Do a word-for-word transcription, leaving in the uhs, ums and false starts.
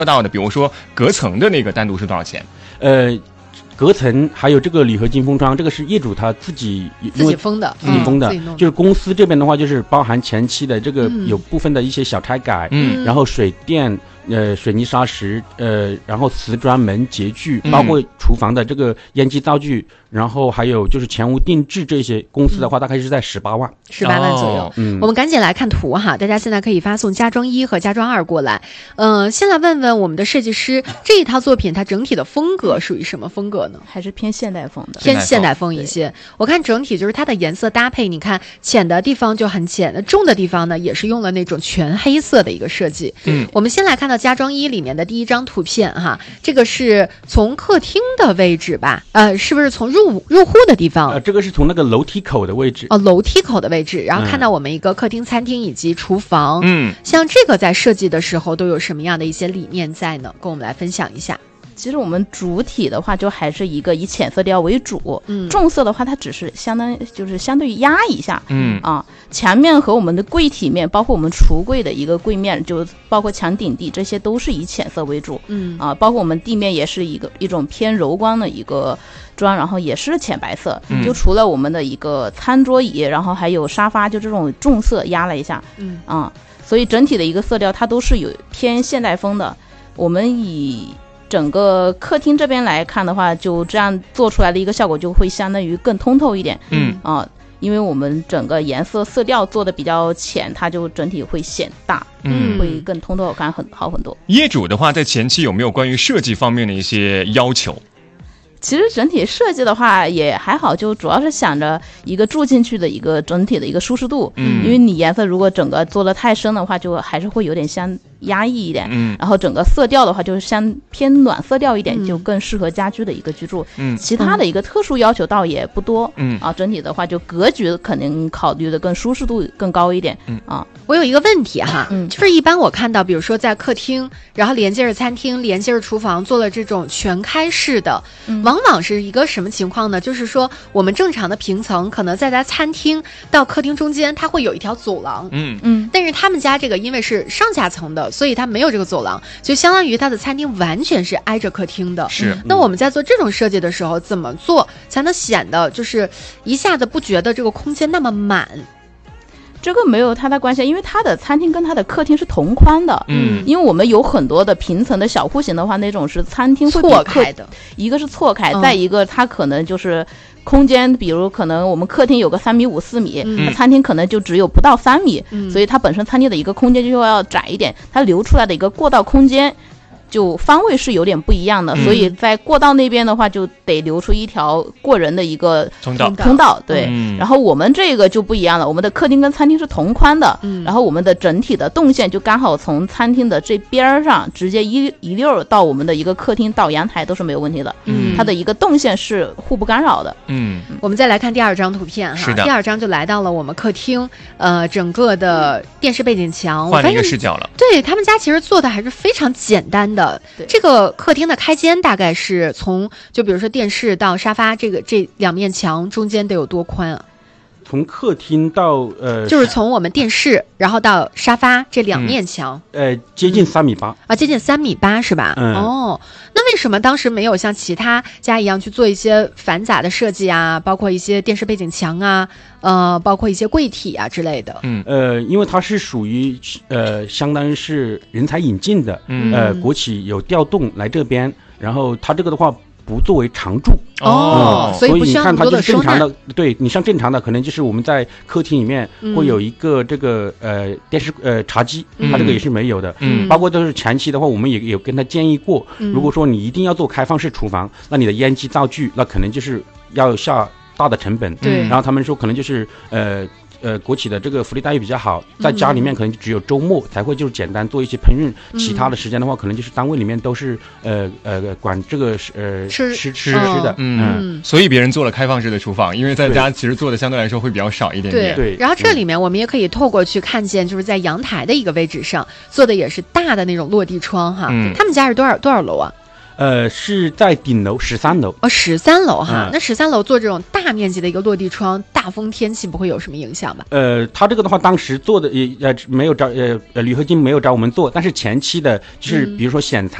到的，比如说隔层的那个单独是多少钱？ 呃。隔层还有这个铝合金封窗，这个是业主他自己自己封的， 自己封的， 嗯、 就是公司这边的话，就是包含前期的这个有部分的一些小拆改，嗯，然后水电。呃，水泥砂石，呃，然后瓷砖门洁具，包括厨房的这个烟机灶具，然后还有就是前屋定制这些，公司的话大概是在十八万， 十八万左右。哦、嗯，我们赶紧来看图哈，大家现在可以发送家装一和家装二过来。嗯、呃，先来问问我们的设计师，这一套作品它整体的风格属于什么风格呢？ 还是偏现代风的， 偏现代风一些。我看整体就是它的颜色搭配，你看浅的地方就很浅，那重的地方呢也是用了那种全黑色的一个设计。嗯，我们先来看到家装一里面的第一张图片哈，这个是从客厅的位置吧？呃，是不是从入入户的地方？ 呃，这个是从那个楼梯口的位置。 哦，楼梯口的位置，然后看到我们一个客厅、餐厅以及厨房。嗯，像这个在设计的时候都有什么样的一些理念在呢？跟我们来分享一下。 其实我们主体的话就还是一个以浅色调为主，嗯，重色的话它只是相当就是相对于压一下，嗯啊，墙面和我们的柜体面，包括我们橱柜的一个柜面，就包括墙顶地，这些都是以浅色为主，嗯啊，包括我们地面也是一个一种偏柔光的一个砖，然后也是浅白色，嗯、就除了我们的一个餐桌椅，然后还有沙发，就这种重色压了一下，嗯啊，所以整体的一个色调它都是有偏现代风的，我们以整个客厅这边来看的话，就这样做出来的一个效果就会相当于更通透一点。嗯啊，因为我们整个颜色色调做的比较浅，它就整体会显大，嗯，会更通透感很好很多。 业主的话，在前期有没有关于设计方面的一些要求？ 其实整体设计的话也还好，就主要是想着一个住进去的一个整体的一个舒适度。嗯，因为你颜色如果整个做的太深的话，就还是会有点相压抑一点。嗯，然后整个色调的话就是相偏暖色调一点，嗯、就更适合家居的一个居住。嗯，其他的一个特殊要求倒也不多。嗯啊，整体的话就格局肯定考虑的更舒适度更高一点。嗯啊， 我有一个问题哈，嗯，就是一般我看到，比如说在客厅，然后连接着餐厅，连接着厨房，做了这种全开式的，嗯。往往是一个什么情况呢？就是说我们正常的平层可能在咱餐厅到客厅中间它会有一条走廊，嗯嗯，但是他们家这个因为是上下层的，所以它没有这个走廊，就相当于它的餐厅完全是挨着客厅的。 是， 那我们在做这种设计的时候怎么做才能显得就是一下子不觉得这个空间那么满？ 这个没有太大关系，因为它的餐厅跟它的客厅是同宽的。嗯，因为我们有很多的平层的小户型的话，那种是餐厅会错开的， 一个是错开，嗯、再一个它可能就是空间，比如可能我们客厅有个三米五四米，嗯、它餐厅可能就只有不到三米，嗯、所以它本身餐厅的一个空间就要窄一点，它留出来的一个过道空间。就方位是有点不一样的，嗯、所以在过道那边的话，就得留出一条过人的一个通道。 通道对、嗯，然后我们这个就不一样了，我们的客厅跟餐厅是同宽的，嗯、然后我们的整体的动线就刚好从餐厅的这边上直接一一溜到我们的一个客厅到阳台都是没有问题的，嗯，它的一个动线是互不干扰的。 嗯，我们再来看第二张图片哈，第二张就来到了我们客厅，呃，整个的电视背景墙换了一个视角了。 对他们家其实做的还是非常简单的。这个客厅的开间大概是从就比如说电视到沙发，这个这两面墙中间得有多宽啊？ 从客厅到呃， 就是从我们电视然后到沙发这两面墙， 嗯、呃，接近三米八啊，接近三米八是吧？嗯，哦，那为什么当时没有像其他家一样去做一些繁杂的设计啊，包括一些电视背景墙啊，呃，包括一些柜体啊之类的？ 嗯，呃，因为它是属于呃，相当于是人才引进的，嗯、呃，国企有调动来这边，然后它这个的话。不作为常住哦、嗯，所以不需要很多的收纳。所以你看，它就是正常的，对你像正常的，可能就是我们在客厅里面会有一个这个、嗯、呃电视呃茶几，它这个也是没有的。嗯，包括都是前期的话，我们也有跟他建议过，嗯、如果说你一定要做开放式厨房，那你的烟机灶具那可能就是要下大的成本。 对， 然后他们说可能就是呃。呃，国企的这个福利待遇比较好，在家里面可能只有周末才会就是简单做一些烹饪，嗯、其他的时间的话，可能就是单位里面都是呃呃管这个呃吃吃吃吃的， 嗯，嗯所以别人做了开放式的厨房，因为在家其实做的相对来说会比较少一点点。 对，然后这里面我们也可以透过去看见，就是在阳台的一个位置上做的也是大的那种落地窗哈。嗯，他们家是多少多少楼啊？ 呃，是在顶楼十三楼。 哦，十三楼哈， 嗯、 那十三楼做这种大面积的一个落地窗，大风天气不会有什么影响吧？ 呃，他这个的话，当时做的也呃没有找呃呃铝合金没有找我们做，但是前期的就是比如说选材。